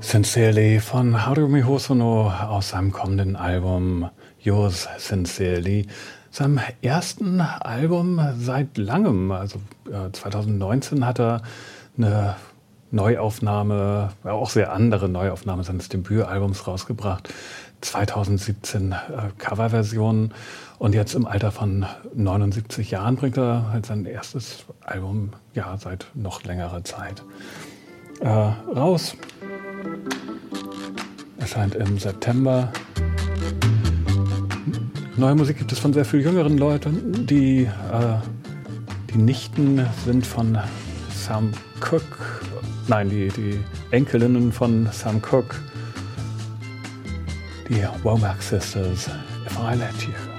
Sincerely von Harumi Hosono aus seinem kommenden Album Yours Sincerely, seinem ersten Album seit langem. Also 2019 hat er eine Neuaufnahme, auch sehr andere Neuaufnahme seines Debütalbums rausgebracht. 2017 Coverversionen und jetzt im Alter von 79 Jahren bringt er halt sein erstes Album seit noch längerer Zeit raus. Erscheint im September. Neue Musik gibt es von sehr viel jüngeren Leuten. Die Nichten sind von Sam Cooke. Nein, die Enkelinnen von Sam Cooke. Die Womack Sisters, If I Let You.